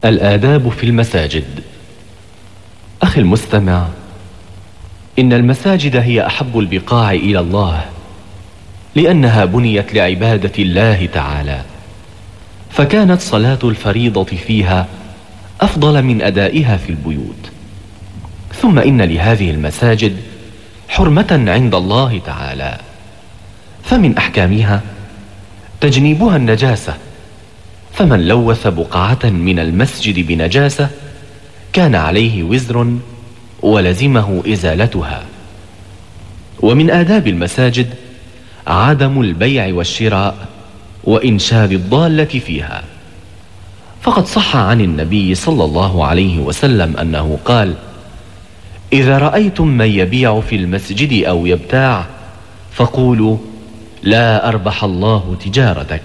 الآداب في المساجد. أخي المستمع، إن المساجد هي أحب البقاع إلى الله، لأنها بنيت لعبادة الله تعالى، فكانت صلاة الفريضة فيها أفضل من أدائها في البيوت. ثم إن لهذه المساجد حرمة عند الله تعالى، فمن أحكامها تجنيبها النجاسة، فمن لوث بقعة من المسجد بنجاسة كان عليه وزر ولزمه إزالتها. ومن آداب المساجد عدم البيع والشراء وإنشاد الضالة فيها، فقد صح عن النبي صلى الله عليه وسلم أنه قال: إذا رأيتم من يبيع في المسجد أو يبتاع فقولوا: لا أربح الله تجارتك.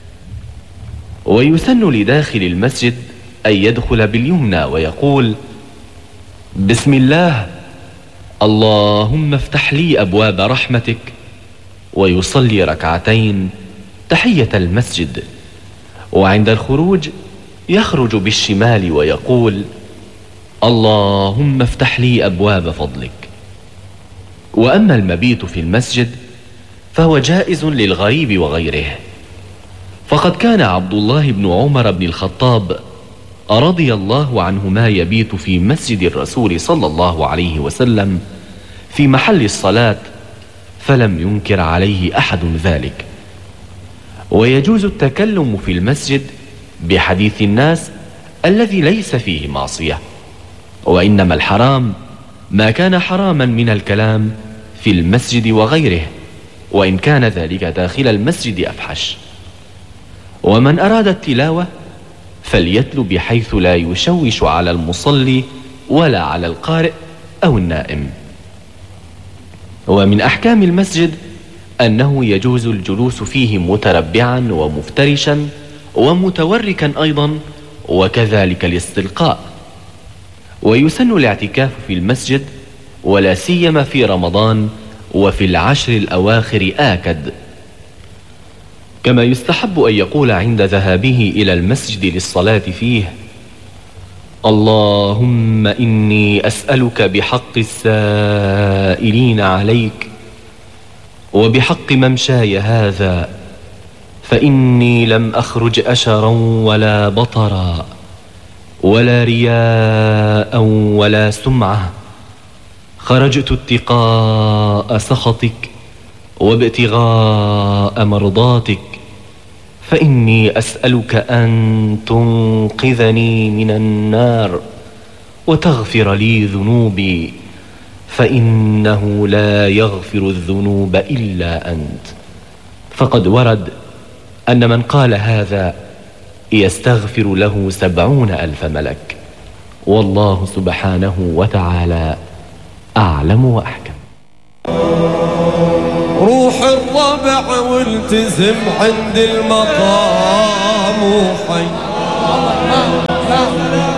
ويسن لداخل المسجد أن يدخل باليمنى ويقول: بسم الله، اللهم افتح لي أبواب رحمتك، ويصلي ركعتين تحية المسجد. وعند الخروج يخرج بالشمال ويقول: اللهم افتح لي أبواب فضلك. وأما المبيت في المسجد فهو جائز للغريب وغيره، فقد كان عبد الله بن عمر بن الخطاب رضي الله عنهما يبيت في مسجد الرسول صلى الله عليه وسلم في محل الصلاة، فلم ينكر عليه أحد ذلك. ويجوز التكلم في المسجد بحديث الناس الذي ليس فيه معصية، وإنما الحرام ما كان حراما من الكلام في المسجد وغيره، وإن كان ذلك داخل المسجد أفحش. ومن أراد التلاوة فليتل بحيث لا يشوش على المصلي ولا على القارئ أو النائم. ومن أحكام المسجد أنه يجوز الجلوس فيه متربعا ومفترشا ومتوركا أيضا، وكذلك الاستلقاء. ويسن الاعتكاف في المسجد، ولا سيما في رمضان وفي العشر الأواخر آكد. كما يستحب أن يقول عند ذهابه إلى المسجد للصلاة فيه: اللهم إني أسألك بحق السائلين عليك وبحق ممشاي هذا، فإني لم أخرج أشرا ولا بطرا ولا رياء ولا سمعة، خرجت اتقاء سخطك وابتغاء مرضاتك، فإني أسألك أن تنقذني من النار وتغفر لي ذنوبي، فإنه لا يغفر الذنوب إلا أنت. فقد ورد أن من قال هذا يستغفر له 70,000 ملك، والله سبحانه وتعالى أعلم وأحكم. روح الربع والتزم عند المقام وحي